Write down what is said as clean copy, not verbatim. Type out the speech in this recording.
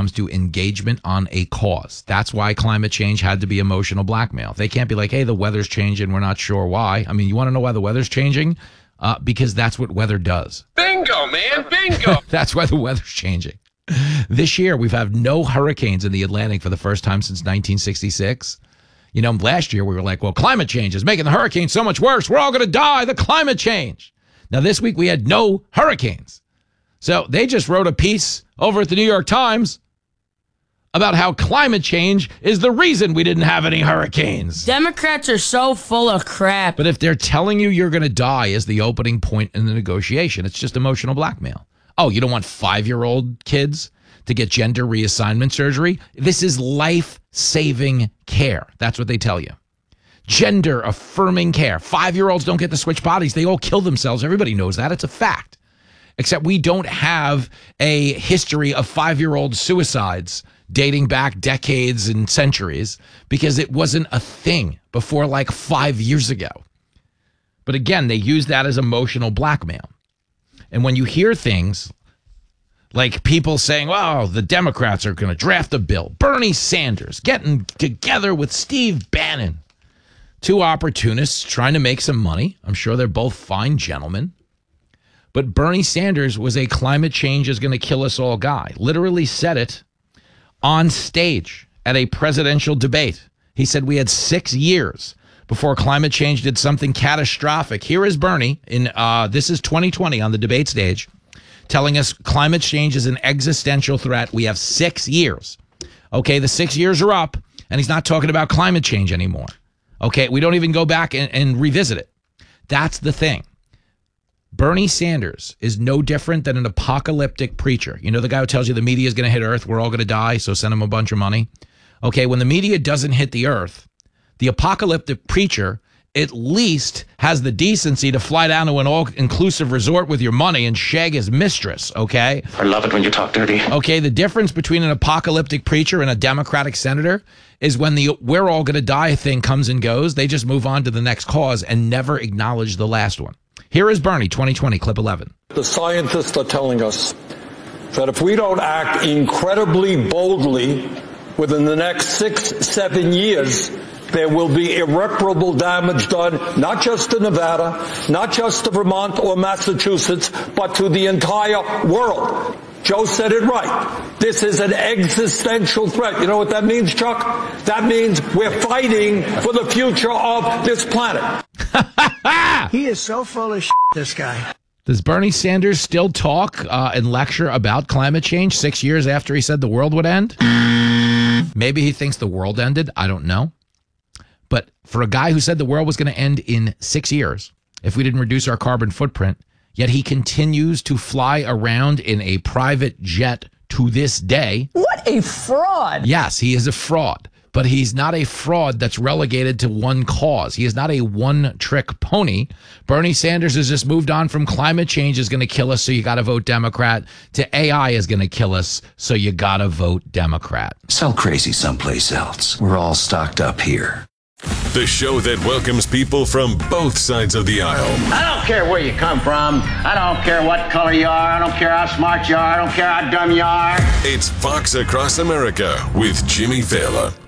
comes to engagement on a cause. That's why climate change had to be emotional blackmail. They can't be like, hey, the weather's changing. We're not sure why. I mean, you want to know why the weather's changing? Because that's what weather does. Bingo, man. Bingo. That's why the weather's changing. This year, we've had no hurricanes in the Atlantic for the first time since 1966. You know, last year we were like, well, climate change is making the hurricanes so much worse. We're all going to die. The climate change. Now, this week we had no hurricanes. So they just wrote a piece over at the New York Times about how climate change is the reason we didn't have any hurricanes. Democrats are so full of crap. But if they're telling you you're going to die as the opening point in the negotiation, it's just emotional blackmail. Oh, you don't want 5-year-old kids to get gender reassignment surgery? This is life-saving care. That's what they tell you. Gender-affirming care. 5-year-olds don't get to switch bodies. They all kill themselves. Everybody knows that. It's a fact. Except we don't have a history of 5-year-old suicides dating back decades and centuries because it wasn't a thing before like 5 years ago. But again, they use that as emotional blackmail. And when you hear things like people saying, well, the Democrats are going to draft a bill, Bernie Sanders getting together with Steve Bannon, two opportunists trying to make some money. I'm sure they're both fine gentlemen. But Bernie Sanders was a climate change is going to kill us all guy. Literally said it on stage at a presidential debate. He said we had 6 years before climate change did something catastrophic. Here is Bernie in this is 2020 on the debate stage telling us climate change is an existential threat. We have 6 years. Okay, the 6 years are up, and he's not talking about climate change anymore. Okay, we don't even go back and revisit it. That's the thing. Bernie Sanders is no different than an apocalyptic preacher. You know, the guy who tells you the media is going to hit Earth, we're all going to die, so send him a bunch of money. Okay, when the media doesn't hit the Earth, the apocalyptic preacher at least has the decency to fly down to an all-inclusive resort with your money and shag his mistress, okay? I love it when you talk dirty. Okay, the difference between an apocalyptic preacher and a Democratic senator is when the we're all going to die thing comes and goes, they just move on to the next cause and never acknowledge the last one. Here is Bernie, 2020, clip 11. The scientists are telling us that if we don't act incredibly boldly within the next 6-7 years, there will be irreparable damage done, not just to Nevada, not just to Vermont or Massachusetts, but to the entire world. Joe said it right. This is an existential threat. You know what that means, Chuck? That means we're fighting for the future of this planet. He is so full of shit, this guy. Does Bernie Sanders still talk and lecture about climate change 6 years after he said the world would end? Maybe he thinks the world ended. I don't know. But for a guy who said the world was going to end in 6 years, if we didn't reduce our carbon footprint, yet he continues to fly around in a private jet to this day. What a fraud. Yes, he is a fraud. But he's not a fraud that's relegated to one cause. He is not a one-trick pony. Bernie Sanders has just moved on from climate change is going to kill us, so you got to vote Democrat, to AI is going to kill us, so you got to vote Democrat. Sell crazy someplace else. We're all stocked up here. The show that welcomes people from both sides of the aisle. I don't care where you come from. I don't care what color you are. I don't care how smart you are. I don't care how dumb you are. It's Fox Across America with Jimmy Fallon.